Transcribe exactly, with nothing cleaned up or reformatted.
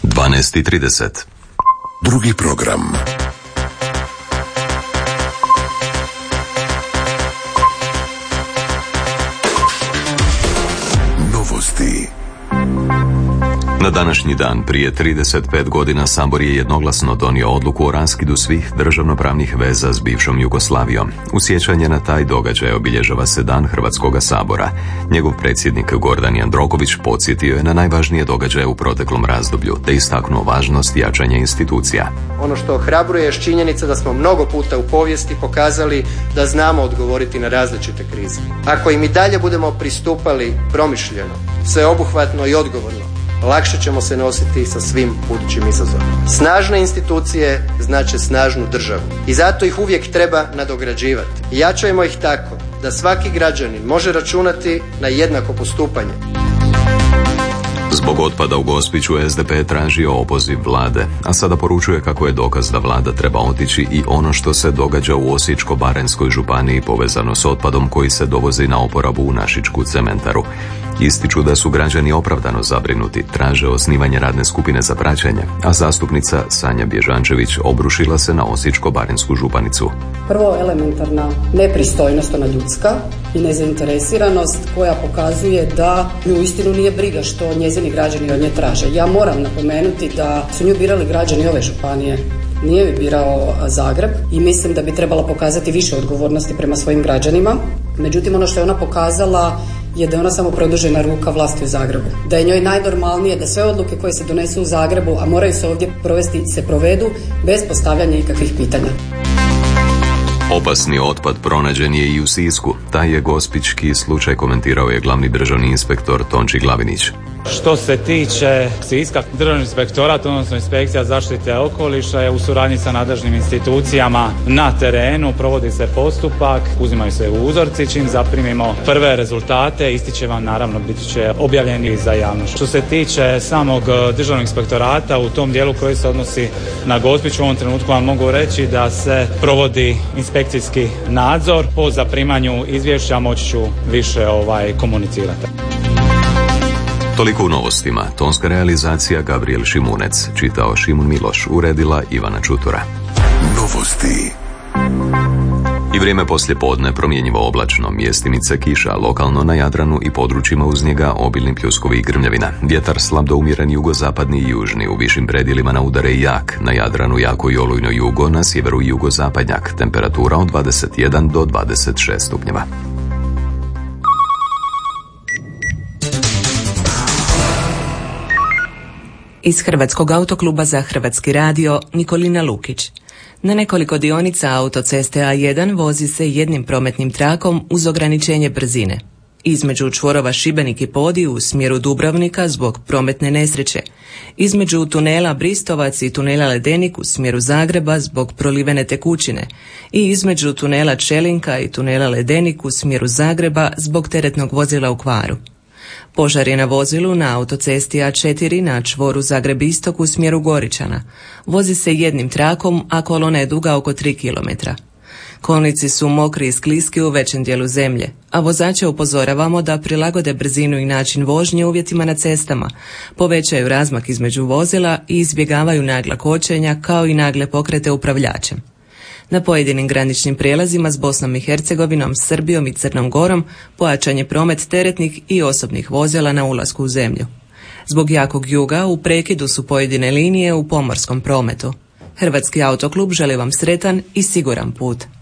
dvanaest i trideset. Drugi program. Novosti. Na današnji dan prije trideset pet godina Sabor je jednoglasno donio odluku o raskidu svih državnopravnih veza s bivšom Jugoslavijom. U sjećanje na taj događaj obilježava se Dan Hrvatskoga sabora. Njegov predsjednik Gordan Jandroković podsjetio je na najvažnije događaje u proteklom razdoblju, te istaknuo važnost jačanja institucija. Ono što ohrabruje je činjenica da smo mnogo puta u povijesti pokazali da znamo odgovoriti na različite krize. Ako im i dalje budemo pristupali promišljeno, sveobuhvatno i odgovorno, lakše ćemo se nositi sa svim budućim izazovima. Snažne institucije znače snažnu državu i zato ih uvijek treba nadograđivati. Jačajmo ih tako da svaki građanin može računati na jednako postupanje. Zbog otpada u Gospiću S D P je tražio opoziv vlade, a sada poručuje kako je dokaz da vlada treba otići i ono što se događa u Osječko-baranjskoj županiji povezano s otpadom koji se dovozi na oporabu u našičku cementaru. Ističu da su građani opravdano zabrinuti, traže osnivanje radne skupine za praćenje, a zastupnica Sanja Bježančević obrušila se na Osječko-baranjsku županicu. Prvo, elementarna nepristojnost, ona ljudska, i nezainteresiranost koja pokazuje da nju uistinu nije briga što njezini građani od nje traže. Ja moram napomenuti da su nju birali građani ove županije. Nije bi birao Zagreb i mislim da bi trebala pokazati više odgovornosti prema svojim građanima. Međutim, ono što je ona pokazala je da je ona samo produžena ruka vlasti u Zagrebu. Da je njoj najnormalnije da sve odluke koje se donesu u Zagrebu, a moraju se ovdje provesti, se provedu bez postavljanja ikakvih pitanja. Opasni otpad pronađen je i u Sisku. Taj je gospićki slučaj komentirao je glavni državni inspektor Tonči Glavinić. Što se tiče Siska, Državni inspektorat, odnosno Inspekcija zaštite okoliša je u suradnji sa nadležnim institucijama na terenu, provodi se postupak, uzimaju se uzorci, čim zaprimimo prve rezultate, isti će vam naravno biti će objavljeni za javnost. Što se tiče samog Državnog inspektorata, u tom dijelu koji se odnosi na Gospić, u ovom trenutku vam mogu reći da se provodi inspekcijski nadzor. Po zaprimanju izvješća moći ću više ovaj, komunicirati. Toliko u novostima. Tonska realizacija Gabriel Šimunec, čitao Šimun Miloš, uredila Ivana Čutura. Novosti. I vrijeme poslije podne promjenjivo oblačno, mjestimice kiša, lokalno na Jadranu i područjima uz njega obilni pljuskovi i grmljavina. Vjetar slab do umjeren jugozapadni i južni, u višim predjelima na udare i jak, na Jadranu jako i olujno jugo, na sjeveru i jugozapadnjak, temperatura od dvadeset jedan do dvadeset šest stupnjeva. Iz Hrvatskog autokluba za Hrvatski radio Nikolina Lukić. Na nekoliko dionica autoceste A jedan vozi se jednim prometnim trakom uz ograničenje brzine. Između čvorova Šibenik i Podi u smjeru Dubrovnika zbog prometne nesreće. Između tunela Bristovac i tunela Ledenik u smjeru Zagreba zbog prolivene tekućine. I između tunela Čelinka i tunela Ledenik u smjeru Zagreba zbog teretnog vozila u kvaru. Požar je na vozilu na autocesti A četiri na čvoru Zagreb-Istok u smjeru Goričana. Vozi se jednim trakom, a kolona je duga oko tri kilometra. Kolnici su mokri i skliski u većem dijelu zemlje, a vozače upozoravamo da prilagode brzinu i način vožnje uvjetima na cestama, povećaju razmak između vozila i izbjegavaju nagla kočenja kao i nagle pokrete upravljačem. Na pojedinim graničnim prijelazima s Bosnom i Hercegovinom, Srbijom i Crnom Gorom pojačan je promet teretnih i osobnih vozila na ulasku u zemlju. Zbog jakog juga u prekidu su pojedine linije u pomorskom prometu. Hrvatski autoklub želi vam sretan i siguran put.